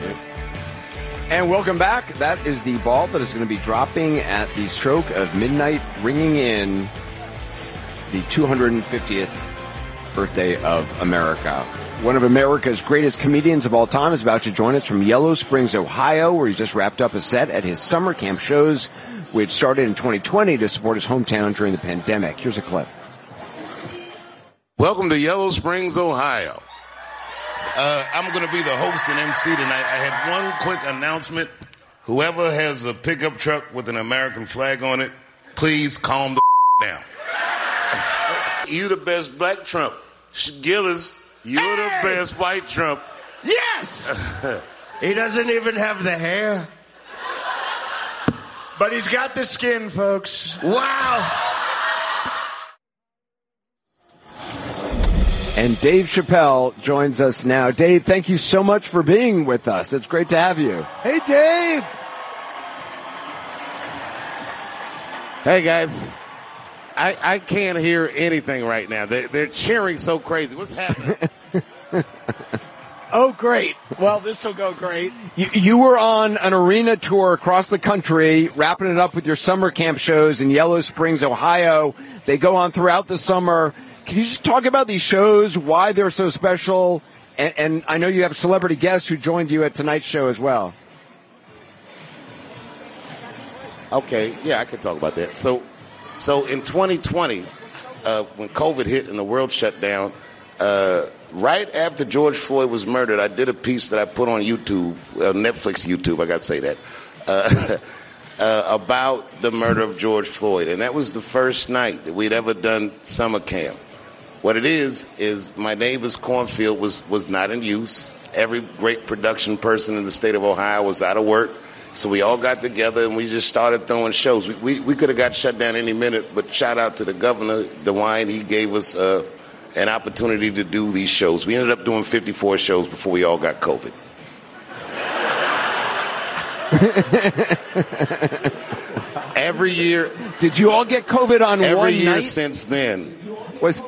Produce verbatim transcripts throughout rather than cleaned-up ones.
Dave. And welcome back. That is the ball that is going to be dropping at the stroke of midnight, ringing in the two hundred fiftieth birthday of America. One of America's greatest comedians of all time is about to join us from Yellow Springs, Ohio, where he just wrapped up a set at his summer camp shows, which started in twenty twenty to support his hometown during the pandemic. Here's a clip. Welcome to Yellow Springs, Ohio. Uh, I'm going to be the host and M C tonight. I had one quick announcement. Whoever has a pickup truck with an American flag on it, please calm the down. You the best black Trump. Gillis, you're hey! the best white Trump. Yes! He doesn't even have the hair. But he's got the skin, folks. Wow! And Dave Chappelle joins us now. Dave, thank you so much for being with us. It's great to have you. Hey, Dave! Hey, guys. I, I can't hear anything right now. They, they're cheering so crazy. What's happening? Oh, great. Well, this will go great. You, you were on an arena tour across the country, wrapping it up with your summer camp shows in Yellow Springs, Ohio. They go on throughout the summer. Can you just talk about these shows, why they're so special? And, and I know you have celebrity guests who joined you at tonight's show as well. Okay, yeah, I can talk about that. So, so in twenty twenty, uh, when COVID hit and the world shut down, uh, right after George Floyd was murdered, I did a piece that I put on YouTube, uh, Netflix YouTube, I got to say that, uh, uh, about the murder of George Floyd. And that was the first night that we'd ever done summer camp. What it is, is my neighbor's cornfield was, was not in use. Every great production person in the state of Ohio was out of work. So we all got together and we just started throwing shows. We, we, we could have got shut down any minute, but shout out to the governor, DeWine. He gave us uh, an opportunity to do these shows. We ended up doing fifty-four shows before we all got COVID. Every year. Did you all get COVID on one night? Every year since then. Was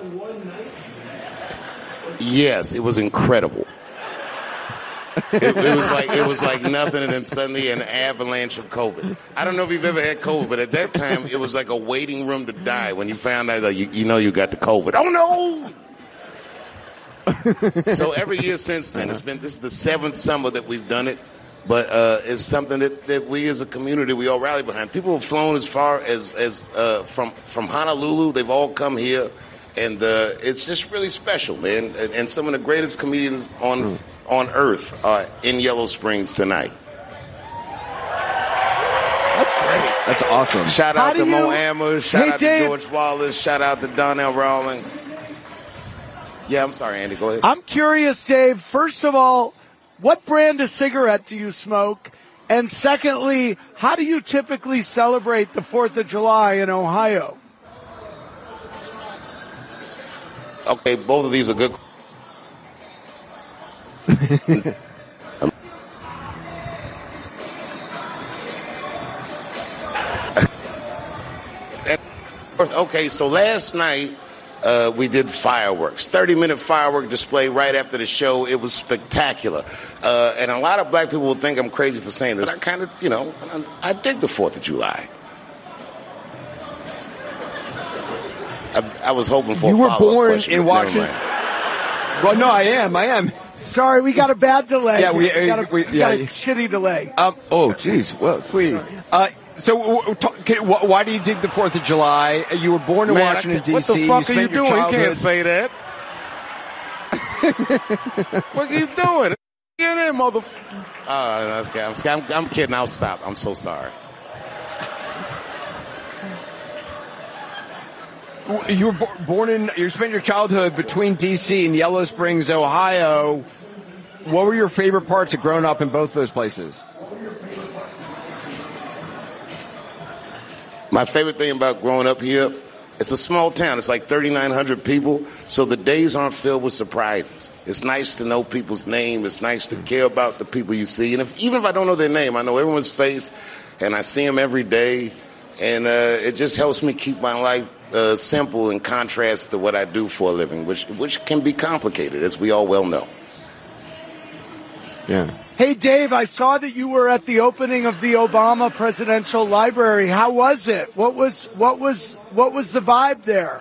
Yes, it was incredible. It, it was like it was like nothing, and then suddenly an avalanche of COVID. I don't know if you've ever had COVID, but at that time it was like a waiting room to die when you found out that you, you know you got the COVID. Oh no! So every year since then, it's been this is the seventh summer that we've done it, but uh, it's something that, that we as a community we all rally behind. People have flown as far as as uh, from from Honolulu. They've all come here. And uh, it's just really special, man. And, and some of the greatest comedians on mm. on earth are in Yellow Springs tonight. That's great. That's awesome. Shout How out to you... Mo Amers. Shout hey, out Dave. to George Wallace. Shout out to Donnell Rawlings. Yeah, I'm sorry, Andy. Go ahead. I'm curious, Dave. First of all, what brand of cigarette do you smoke? And secondly, how do you typically celebrate the fourth of July in Ohio? Okay, both of these are good. Okay, so last night uh, we did fireworks, thirty-minute firework display right after the show. It was spectacular. Uh, and a lot of black people will think I'm crazy for saying this. I kind of, you know, I, I dig the fourth of July. I, I was hoping for you a were follow-up born question, in Washington. Well, no, I am. I am. Sorry, we got a bad delay. Yeah, we, we got a, we, we yeah, got a shitty delay. Um, oh, jeez. Well, sweet. Uh, so, w- talk, can, wh- why do you dig the Fourth of July? You were born in Man, Washington, D C. What the fuck you are you doing? You childhood... can't say that. What are you doing? Get in, motherfucker. Uh, I'm, I'm, I'm kidding. I'll stop. I'm so sorry. You were born in, you spent your childhood between D C and Yellow Springs, Ohio. What were your favorite parts of growing up in both those places? My favorite thing about growing up here, it's a small town. It's like thirty-nine hundred people, so the days aren't filled with surprises. It's nice to know people's name. It's nice to care about the people you see. And if, even if I don't know their name, I know everyone's face, and I see them every day. And uh, it just helps me keep my life Uh, simple in contrast to what I do for a living, which which can be complicated, as we all well know. Yeah. Hey, Dave, I saw that you were at the opening of the Obama Presidential Library. How was it? What was what was what was the vibe there?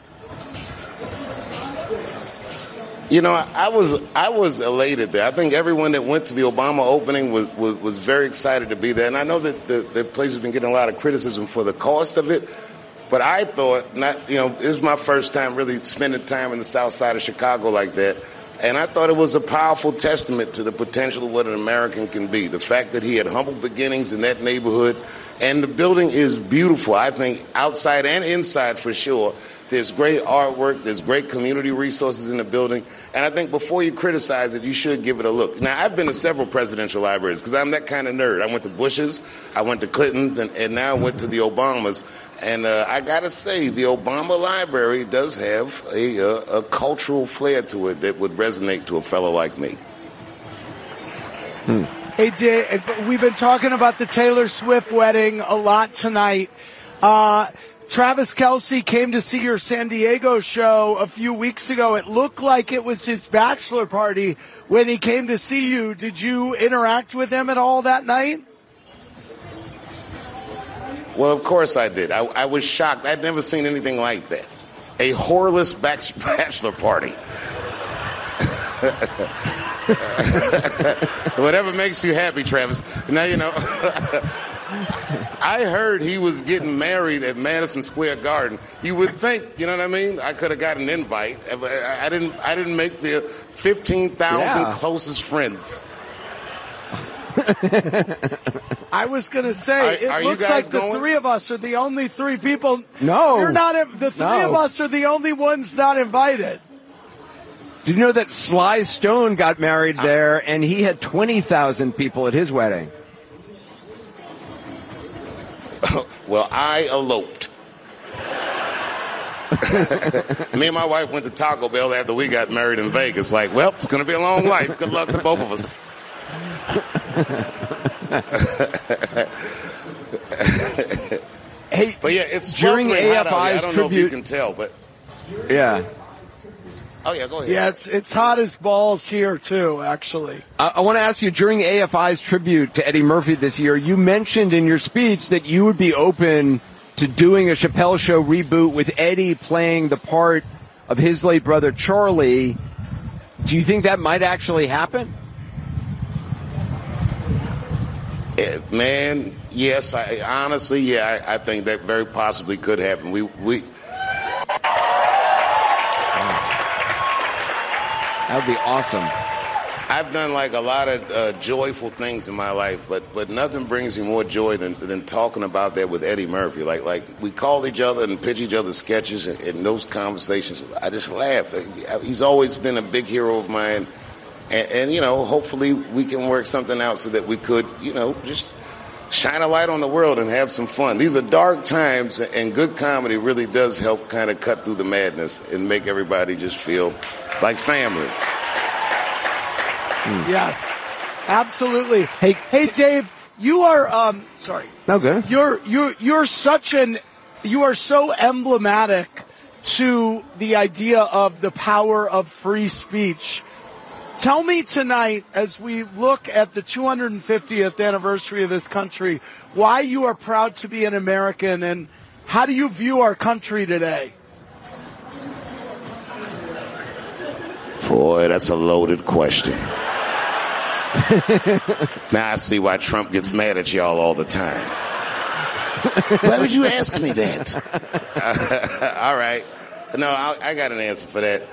You know, I, I was I was elated there. I think everyone that went to the Obama opening was was, was very excited to be there. And I know that the, the place has been getting a lot of criticism for the cost of it. But I thought, not you know, this was my first time really spending time in the South Side of Chicago like that. And I thought it was a powerful testament to the potential of what an American can be. The fact that he had humble beginnings in that neighborhood. And the building is beautiful, I think, outside and inside for sure. There's great artwork. There's great community resources in the building. And I think before you criticize it, you should give it a look. Now, I've been to several presidential libraries because I'm that kind of nerd. I went to Bush's, I went to Clinton's, and, and now I went to the Obamas. And uh, I got to say, the Obama Library does have a, a, a cultural flair to it that would resonate to a fellow like me. Hmm. Hey, Dave, we've been talking about the Taylor Swift wedding a lot tonight. Uh, Travis Kelce came to see your San Diego show a few weeks ago. It looked like it was his bachelor party when he came to see you. Did you interact with him at all that night? Well, of course I did. I, I was shocked. I'd never seen anything like that. A whoreless bachelor party. Whatever makes you happy, Travis. Now, you know, I heard he was getting married at Madison Square Garden. You would think, you know what I mean? I could have got an invite. I didn't, I didn't make the fifteen thousand yeah. closest friends. I was going to say, are, it are looks like going? the three of us are the only three people. No. You're not, the three no. of us are the only ones not invited. Did you know that Sly Stone got married there and he had twenty thousand people at his wedding? Well, I eloped. Me and my wife went to Taco Bell after we got married in Vegas. Like, well, it's going to be a long life. Good luck to both of us. Hey, but yeah, it's during A F I's I don't tribute, know if you can tell, but yeah. Oh yeah, go ahead. Yeah, it's it's hot as balls here too. Actually, I, I want to ask you, during A F I's tribute to Eddie Murphy this year, you mentioned in your speech that you would be open to doing a Chappelle Show reboot with Eddie playing the part of his late brother Charlie. Do you think that might actually happen? Man, yes. I honestly, yeah, I, I think that very possibly could happen. We we. That would be awesome. I've done like a lot of uh, joyful things in my life, but but nothing brings me more joy than than talking about that with Eddie Murphy. Like like we call each other and pitch each other sketches, and in those conversations, I just laugh. He's always been a big hero of mine. And, and, you know, hopefully we can work something out so that we could, you know, just shine a light on the world and have some fun. These are dark times, and good comedy really does help kind of cut through the madness and make everybody just feel like family. Mm. Yes, absolutely. Hey, hey, Dave, you are, um, sorry. No good. You're, you're, you're such an, you are so emblematic to the idea of the power of free speech. Tell me tonight, as we look at the two hundred fiftieth anniversary of this country, why you are proud to be an American, and how do you view our country today? Boy, that's a loaded question. Now I see why Trump gets mad at y'all all the time. Why would you ask me that? Uh, all right. No, I, I got an answer for that.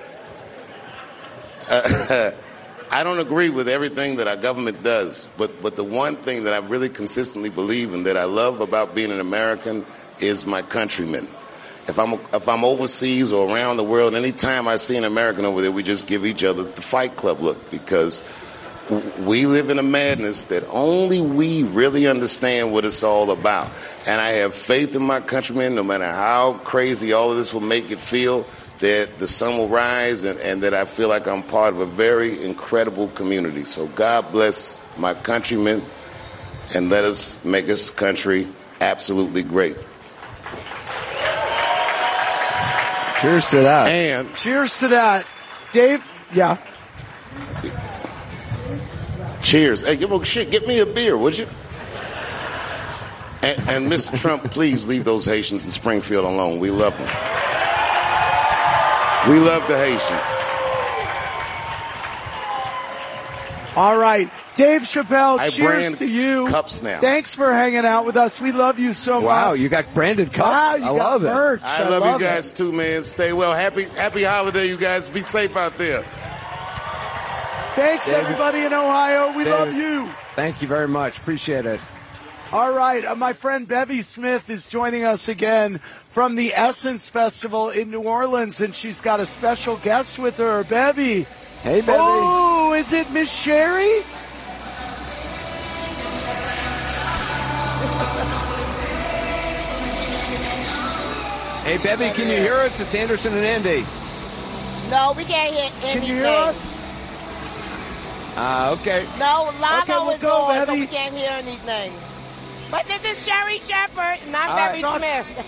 Uh, I don't agree with everything that our government does, but, but the one thing that I really consistently believe in that I love about being an American is my countrymen. If I'm if I'm overseas or around the world, anytime I see an American over there, we just give each other the Fight Club look, because we live in a madness that only we really understand what it's all about. And I have faith in my countrymen, no matter how crazy all of this will make it feel, that the sun will rise, and, and that I feel like I'm part of a very incredible community. So God bless my countrymen, and let us make this country absolutely great. Cheers to that. And cheers to that. Dave, yeah. Cheers. Hey, give, well, shit, get me a beer, would you? And, and Mister Trump, please leave those Haitians in Springfield alone. We love them. We love the Haitians. All right. Dave Chappelle, I cheers brand to you. cups now. Thanks for hanging out with us. We love you so Wow, much. you got branded cups. Wow, you I got love merch. it. I, I love, love you guys it. too, man. Stay well. Happy happy holiday, you guys. Be safe out there. Thanks, David. everybody in Ohio. We David. love you. Thank you very much. Appreciate it. All right. Uh, my friend Bevy Smith is joining us again from the Essence Festival in New Orleans, and she's got a special guest with her. Bevy. Hey, Bevy. Oh, is it Miss Sherry? Hey, Bevy, can you hear us? It's Anderson and Andy. No, we can't hear anything. Can you hear us? Uh, okay. No, Lano Okay, we'll is go, on, so Betty. we can't hear anything. But this is Sherry Shepherd, and I'm All Bevy right. Smith.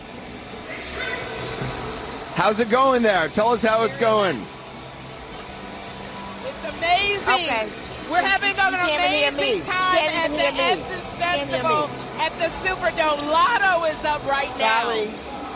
How's it going there? Tell us how it's going. It's amazing. Okay. We're having an You can't even hear me. amazing You time can't at even the hear me. Essence You can't hear Festival me. at the Superdome. Lotto is up right now. Sorry.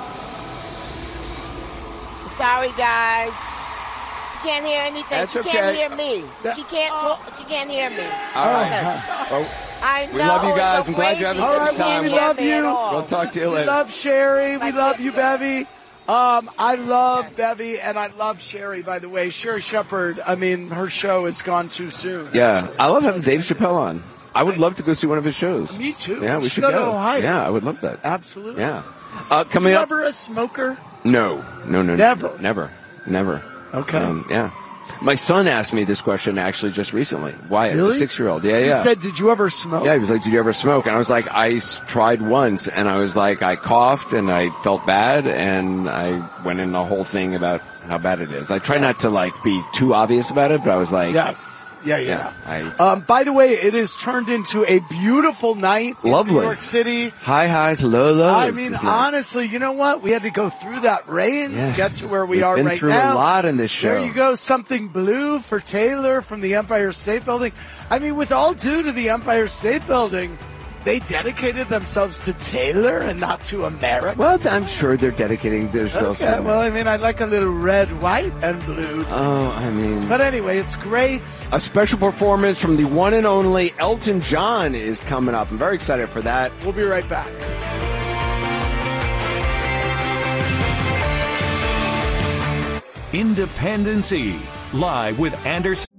Sorry, guys. She can't hear anything. That's she okay. can't hear me. She can't talk. She can't hear me. All right. Okay. Well, I know. We love you it's guys. so I'm glad you're crazy. having All right, such a well, time. we She can't love hear me at you. all. We'll talk to you We later. love Sherry. We My love you, sister. Bevy. Um, I love Bevy, and I love Sherry, by the way. Sherry Shepherd, I mean, her show has gone too soon. Yeah, I love having Dave Chappelle on. I would love to go see one of his shows. Me too. Yeah, we, We should should go go. to Ohio. Yeah, I would love that. Absolutely. Yeah. Uh, coming You up. ever a smoker? No, no, no, Never? never, never. Okay. Um, yeah. My son asked me this question actually just recently. Wyatt, Really? the six-year-old. Yeah, He yeah. said, did you ever smoke? Yeah, he was like, "Did you ever smoke?" And I was like, "I s- tried once," and I was like, I coughed and I felt bad, and I went in the whole thing about how bad it is. I try not to like be too obvious about it, but I was like, Yes. Yeah, yeah. Yeah, I- um, by the way, it has turned into a beautiful night in Lovely. New York City. high highs, low lows. I mean, this night. honestly, you know what? We had to go through that rain Yes. to get to where we We've are been right through now. a lot in this show. There you go. Something blue for Taylor from the Empire State Building. I mean, with all due to the Empire State Building, they dedicated themselves to Taylor and not to America. Well, I'm sure they're dedicating themselves. Okay, to well, I mean, I like a little red, white, and blue. Oh, I mean, But anyway, it's great. a special performance from the one and only Elton John is coming up. I'm very excited for that. We'll be right back. Independence Eve, live with Anderson.